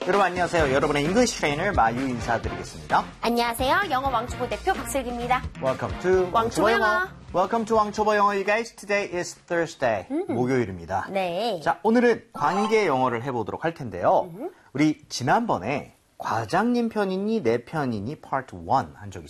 여러분 안녕하세요. 여러분의 English trainer 마유 인사드리겠습니다. 안녕하세요. 영어 왕초보 대표 박슬기입니다. Welcome to 왕초보 영어. Welcome to 왕초보 영어, you guys. Today is Thursday. 목요일입니다. 네. 자, 오늘은 관계 영어를 해보도록 할 텐데요. 우리 지난번에 과장님 편이니 내 편이니 Part 1 한 적